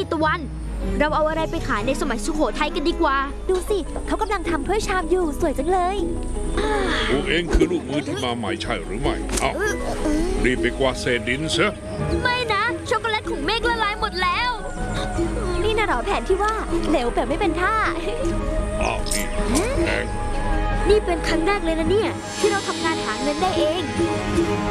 ตะวันเราเอาอะไรไปขายในสมัยสุโขทัยกันดีกว่าดูสิเขากำลังทำถ้วยชามอยู่สวยจังเลยพวกเองคือลูกมือที่มาใหม่ใช่หรือไม่เอ้ารีบไปกวาดเศษดินซะไม่นะช็อกโกแลตของเมฆละลายหมดแล้วนี่น่ะหรอแผนที่ว่าเหลวแบบไม่เป็นท่าอ้าวนี่แองนี่เป็นครั้งแรกเลยนะเนี่ยที่เราทำงานหาเงินได้เอง